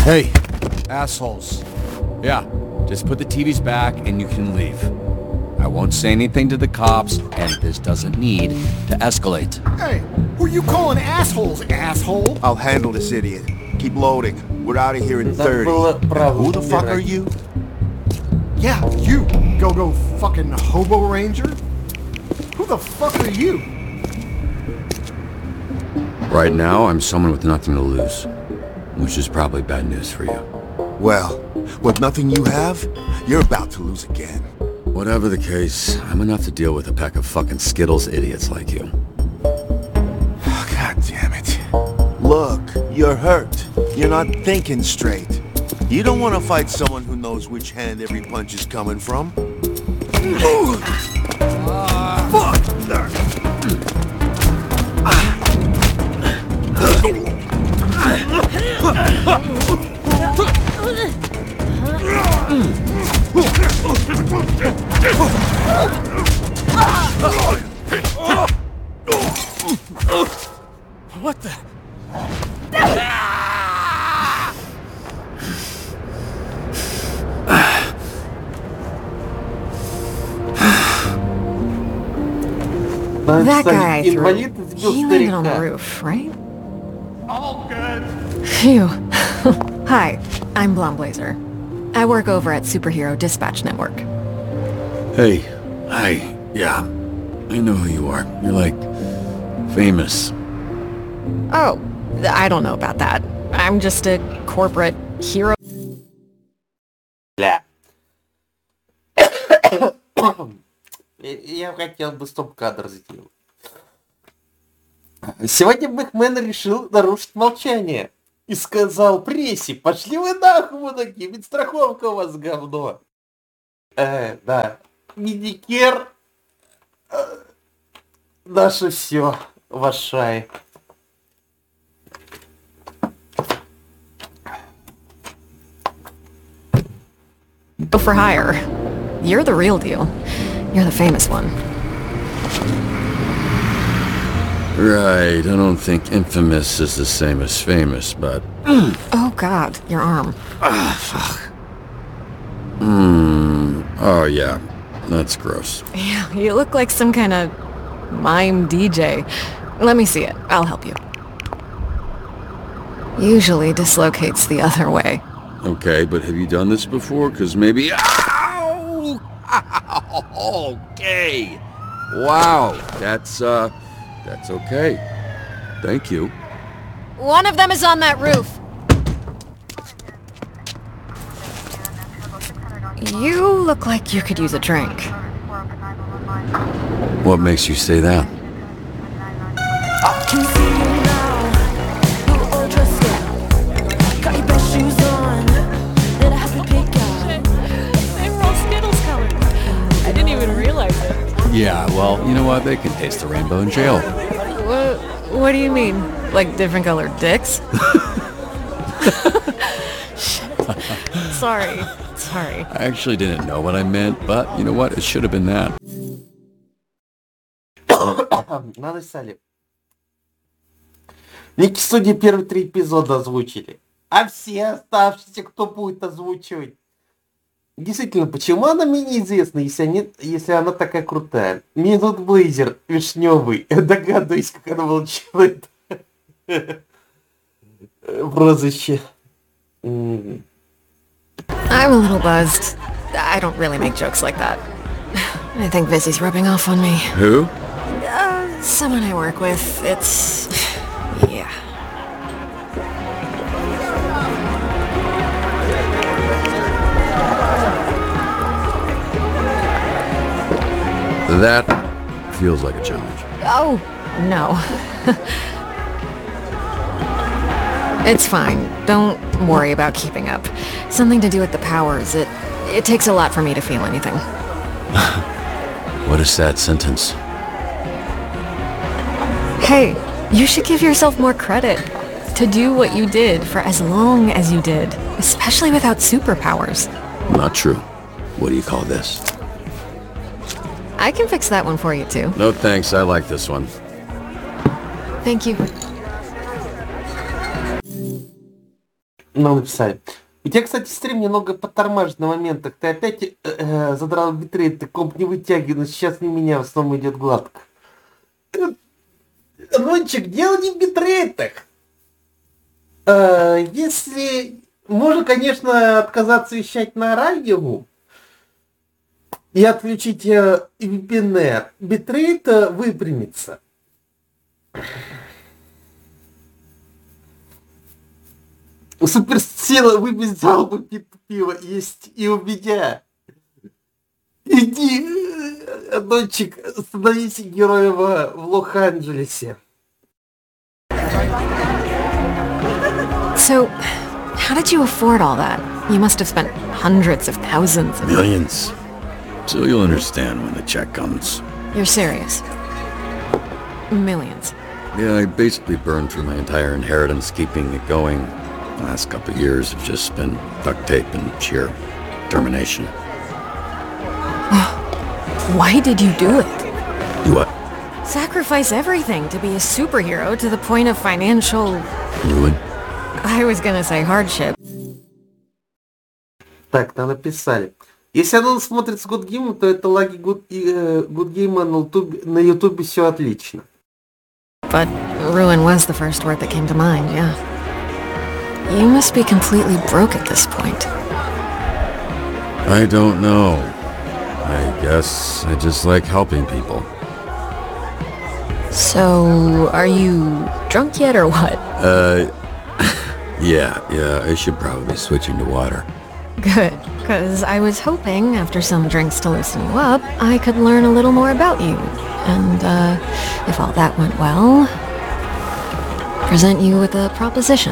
Hey, assholes. Yeah, just put the TVs back and you can leave. I won't say anything to the cops, and this doesn't need to escalate. Hey, who you calling assholes, asshole? I'll handle this idiot. Keep loading. We're out of here in 30. Who the fuck are you? Yeah, you, go fucking hobo ranger. Who the fuck are you? Right now, I'm someone with nothing to lose, which is probably bad news for you. Well, with nothing you have, you're about to lose again. Whatever the case, I'm enough to deal with a pack of fucking Skittles idiots like you. God damn it. Look, you're hurt. You're not thinking straight. You don't want to fight someone who knows which hand every punch is coming from. Fuck! What the? That guy I threw, he landed on the roof, right? All good. Phew. Hi, I'm Blonde-Blazer. I work over at Superhero Dispatch Network. Hey, hi, yeah, I know who you are. You're like, famous. Oh, I don't know about that. I'm just a corporate hero. Бля. Я хотел бы стоп-кадр сделать. Сегодня Бэкмен решил нарушить молчание. И сказал прессе: пошли вы нахуй, мудаки, ведь страховка у вас говно. Да. Медикер. Наше все. Вашай. Go for hire. You're the real deal. You're the famous one. Right, I don't think infamous is the same as famous, but... Oh god, your arm. Fuck. Oh yeah, that's gross. Yeah, you look like some kind of mime DJ. Let me see it. I'll help you. Usually dislocates the other way. Okay, but have you done this before? Because maybe... Ow! Okay! Wow, that's okay. Thank you. One of them is on that roof. You look like you could use a drink. What makes you say that? Yeah, well, you know what? They can taste the rainbow in jail. What do you mean? Like different colored dicks? Sorry. I actually didn't know what I meant, but you know what? It should have been that. Написали. Ники судьи первые 3 эпизода озвучили. А все оставшиеся, кто будет озвучивать? Действительно, почему она мне неизвестна, если она такая крутая? Мне тут Блейзер вишневый. Я догадываюсь, как она получила это прозвище. I'm a little buzzed. I don't really make jokes like that. I think Vizzy's rubbing off on me. Who? Someone I work with. It's... yeah. That feels like a challenge. Oh, no. It's fine. Don't worry about keeping up. Something to do with the powers. It takes a lot for me to feel anything. What a sad sentence. Hey, you should give yourself more credit. To do what you did for as long as you did, especially without superpowers. Not true. What do you call this? I can fix that one for you too. No thanks, I like this one. Thank you. Нам написали. У тебя, кстати, стрим немного подтормажит на моментах. Ты опять задрал битрейт, ты комп не вытягивай, но сейчас не меня, в основном идет гладко. Нончик, дело не в битрейтах. Если... Можно, конечно, отказаться вещать на радио и отключить VPN. Битрейт выпрямится. Суперсила выпить залпы пива есть и у меня. Иди, дочек, становись героем в Лос-Анджелесе. So, how did you afford all that? You must have spent hundreds of thousands of... Millions. So you'll understand when the check comes. You're serious? Millions. Yeah, I basically burned through my entire inheritance keeping it going. The last couple of years have just been duct tape and sheer determination. Why did you do it? Do what? Sacrifice everything to be a superhero to the point of financial... Ruin? I was gonna say hardship. Так, нам написали. Если оно смотрит с Гудгейма, то это лаги Гудгейма на Ютубе все отлично. But ruin was the first word that came to mind, yeah. You must be completely broke at this point. I don't know. I guess I just like helping people. So, are you drunk yet or what? Yeah, I should probably be switching to water. Good, because I was hoping, after some drinks to loosen you up, I could learn a little more about you. And, if all that went well, present you with a proposition.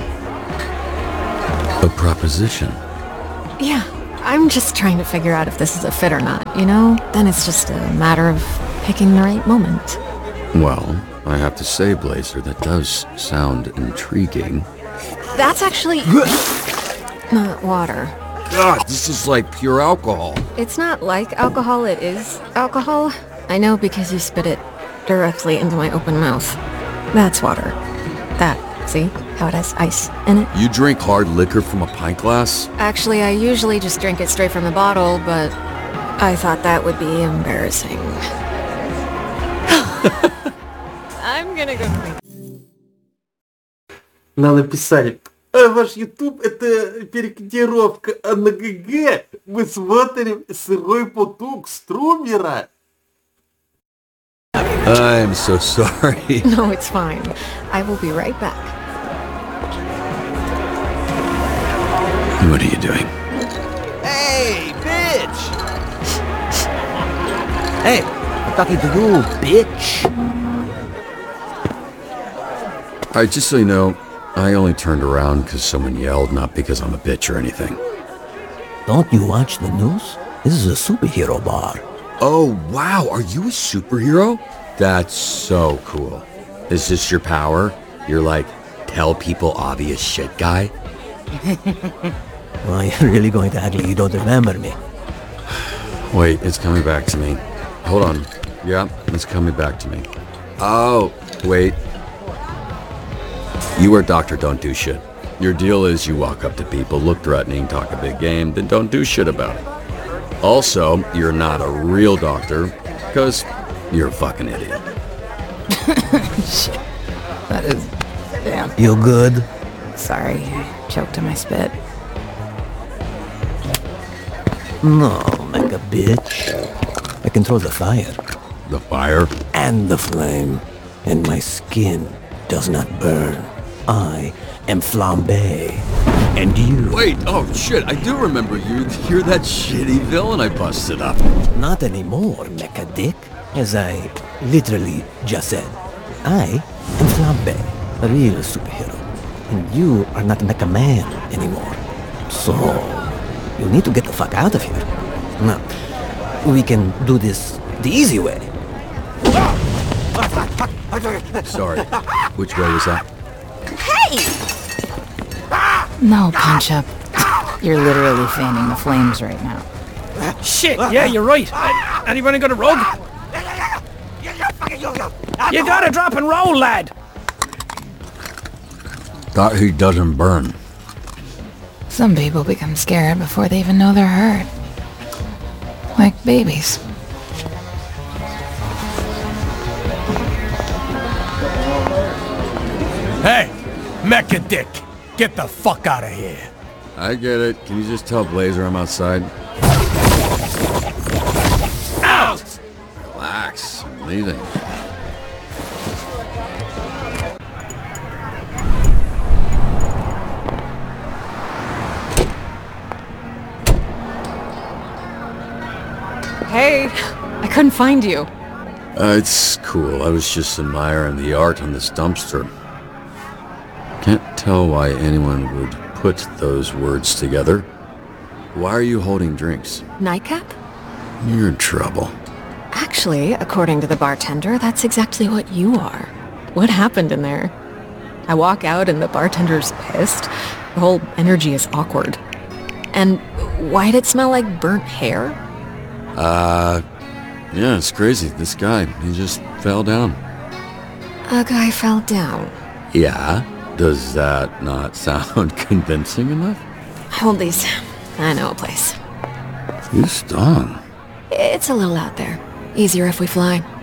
A proposition? Yeah, I'm just trying to figure out if this is a fit or not, you know? Then it's just a matter of picking the right moment. Well, I have to say, Blazer, that does sound intriguing. That's actually... not water. God, this is like pure alcohol. It's not like alcohol, it is alcohol. I know because you spit it directly into my open mouth. That's water. That, see? How it has ice in it? You drink hard liquor from a pint glass? Actually, I usually just drink it straight from the bottle, but I thought that would be embarrassing. I'm gonna go drink. Нам написали. Ваш YouTube это перекодировка, а на ГГ мы смотрим сырой поток Струмера. I'm so sorry. No, it's fine. I will be right back. What are you doing? Hey, bitch! Hey, I'm talking to you, bitch! Alright, just so you know, I only turned around because someone yelled, not because I'm a bitch or anything. Don't you watch the news? This is a superhero bar. Oh, wow, are you a superhero? That's so cool. Is this your power? You're like, tell people obvious shit guy? Well, you're really going to act like you don't remember me. Wait, it's coming back to me. Hold on. Yeah, it's coming back to me. Oh, wait. You are Dr. Don't Do Shit. Your deal is you walk up to people, look threatening, talk a big game, then don't do shit about it. Also, you're not a real doctor, because you're a fucking idiot. Shit. That is... damn. You good? Sorry, I choked on my spit. No, like a bitch. I control the fire. The fire? And the flame. And my skin does not burn. I am Flambe. And you... Wait, oh shit, I do remember you. You're that shitty villain I busted up. Not anymore, mecha dick. As I literally just said. I am Flambe, a real superhero. And you are not Mecha Man anymore. So, you need to get the fuck out of here. Now, we can do this the easy way. Sorry. Which way was that? No, Punch Up. You're literally fanning the flames right now. Shit, yeah, you're right. Anybody got a rug? You gotta drop and roll, lad. Thought he doesn't burn. Some people become scared before they even know they're hurt. Like babies. Hey, Mecha Dick, get the fuck out of here. I get it. Can you just tell Blazer I'm outside? Out! Relax. I'm leaving. Hey, I couldn't find you. It's cool. I was just admiring the art on this dumpster. Can't tell why anyone would put those words together. Why are you holding drinks? Nightcap? You're in trouble. Actually, according to the bartender, that's exactly what you are. What happened in there? I walk out and the bartender's pissed. The whole energy is awkward. And why'd it smell like burnt hair? Yeah, it's crazy. This guy, he just fell down. A guy fell down. Yeah? Does that not sound convincing enough? Hold these. I know a place. You stung. It's a little out there. Easier if we fly.